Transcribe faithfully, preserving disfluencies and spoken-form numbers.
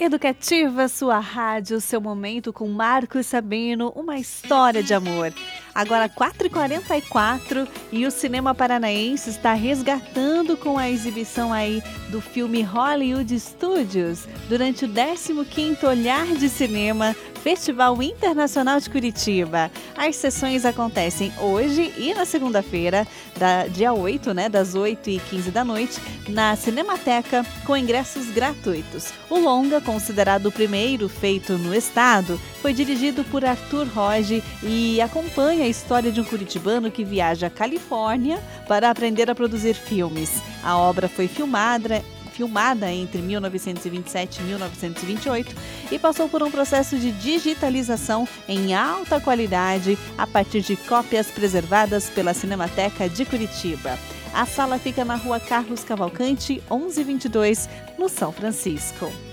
Educativa, sua rádio, seu momento com Marcos Sabino, uma história de amor. Agora quatro e quarenta e quatro e o cinema paranaense está resgatando com a exibição aí do filme Hollywood Studios durante o décimo quinto Olhar de Cinema, Festival Internacional de Curitiba. As sessões acontecem hoje e na segunda-feira, da, dia oito, né, das oito e quinze da noite, na Cinemateca, com ingressos gratuitos. O longa, considerado o primeiro feito no estado, foi dirigido por Arthur Roge e acompanha a história de um curitibano que viaja à Califórnia para aprender a produzir filmes. A obra foi filmada filmada entre mil novecentos e vinte e sete e mil novecentos e vinte e oito e passou por um processo de digitalização em alta qualidade a partir de cópias preservadas pela Cinemateca de Curitiba. A sala fica na rua Carlos Cavalcante, mil cento e vinte e dois, no São Francisco.